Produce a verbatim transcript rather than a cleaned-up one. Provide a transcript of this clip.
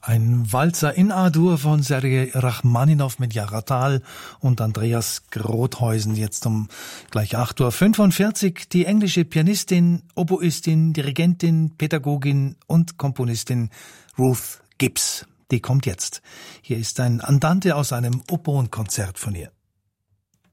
Ein Walzer in A-Dur von Sergei Rachmaninow mit Jara Thal und Andreas Grothäusen. Jetzt um gleich acht Uhr fünfundvierzig die englische Pianistin, Oboistin, Dirigentin, Pädagogin und Komponistin Ruth Gibbs. Die kommt jetzt. Hier ist ein Andante aus einem Oboenkonzert von ihr.